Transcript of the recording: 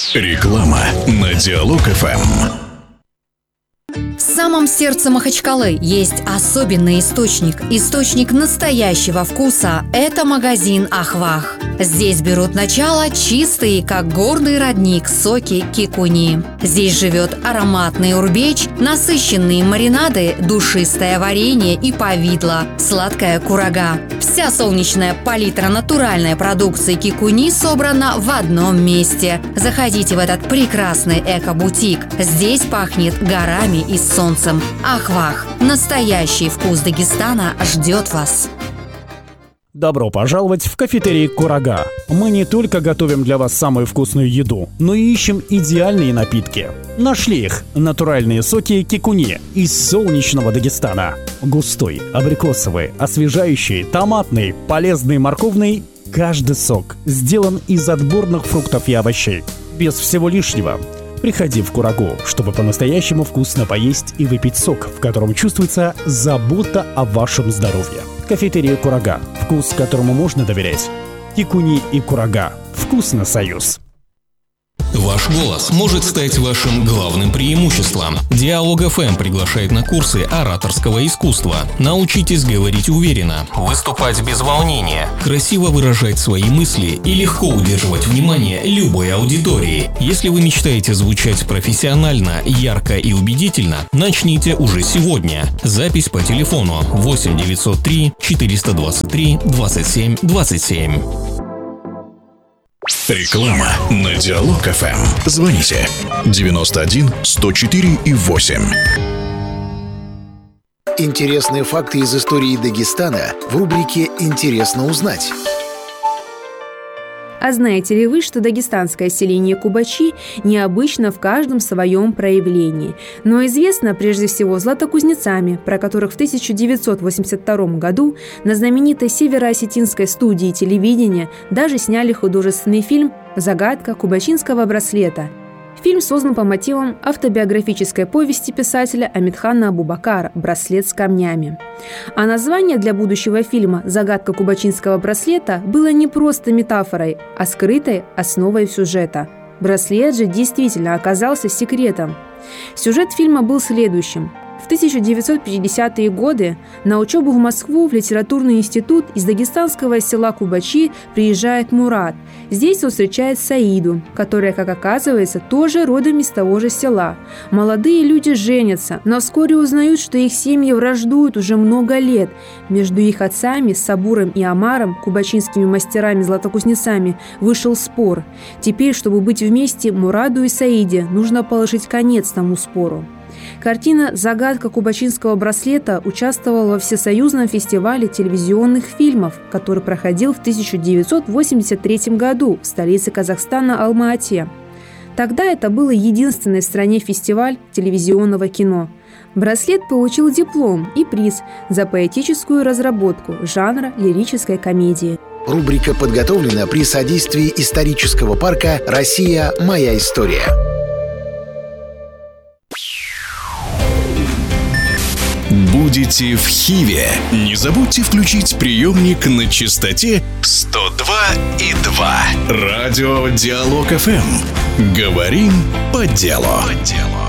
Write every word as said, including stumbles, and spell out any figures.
Реклама на Диалог эф эм. В самом сердце Махачкалы есть особенный источник. Источник настоящего вкуса – это магазин «Ахвах». Здесь берут начало чистые, как горный родник, соки кикуни. Здесь живет ароматный урбеч, насыщенные маринады, душистое варенье и повидло, сладкая курага. Вся солнечная палитра натуральной продукции кикуни собрана в одном месте. Заходите в этот прекрасный эко-бутик. Здесь пахнет горами и солнцем. Ахвах. Настоящий вкус Дагестана ждет вас. Добро пожаловать в кафетерий «Курага». Мы не только готовим для вас самую вкусную еду, но и ищем идеальные напитки. Нашли их – натуральные соки кикуни из солнечного Дагестана. Густой, абрикосовый, освежающий, томатный, полезный, морковный – каждый сок сделан из отборных фруктов и овощей. Без всего лишнего. Приходи в Курагу, чтобы по-настоящему вкусно поесть и выпить сок, в котором чувствуется забота о вашем здоровье. Кафетерия «Курага». Вкус, которому можно доверять. Кикуни и Курага. Вкусно, союз. Ваш голос может стать вашим главным преимуществом. Диалог эф эм приглашает на курсы ораторского искусства. Научитесь говорить уверенно, выступать без волнения, красиво выражать свои мысли и легко удерживать внимание любой аудитории. Если вы мечтаете звучать профессионально, ярко и убедительно, начните уже сегодня. Запись по телефону восемь девятьсот три четыреста двадцать три двадцать семь двадцать семь. Реклама на Диалог эф эм. Звоните девяносто один сто четыре и восемь. Интересные факты из истории Дагестана в рубрике «Интересно узнать». А знаете ли вы, что дагестанское селение Кубачи необычно в каждом своем проявлении, но известно прежде всего златокузнецами, про которых в тысяча девятьсот восемьдесят втором году на знаменитой североосетинской студии телевидения даже сняли художественный фильм «Загадка кубачинского браслета». Фильм создан по мотивам автобиографической повести писателя Амитхана Абубакара «Браслет с камнями». А название для будущего фильма «Загадка кубачинского браслета» было не просто метафорой, а скрытой основой сюжета. Браслет же действительно оказался секретом. Сюжет фильма был следующим. В тысяча девятьсот пятидесятые годы на учебу в Москву в литературный институт из дагестанского села Кубачи приезжает Мурат. Здесь он встречает Саиду, которая, как оказывается, тоже родом из того же села. Молодые люди женятся, но вскоре узнают, что их семьи враждуют уже много лет. Между их отцами, Сабуром и Амаром, кубачинскими мастерами-златокузнецами, вышел спор. Теперь, чтобы быть вместе, Мураду и Саиде нужно положить конец тому спору. Картина «Загадка кубачинского браслета» участвовала во Всесоюзном фестивале телевизионных фильмов, который проходил в тысяча девятьсот восемьдесят третьем году в столице Казахстана Алма-Ате. Тогда это был единственный в стране фестиваль телевизионного кино. Браслет получил диплом и приз за поэтическую разработку жанра лирической комедии. Рубрика подготовлена при содействии исторического парка «Россия. Моя история». Будете в Хиве? Не забудьте включить приемник на частоте сто два и два. Радио Диалог эф эм. Говорим по делу. По делу.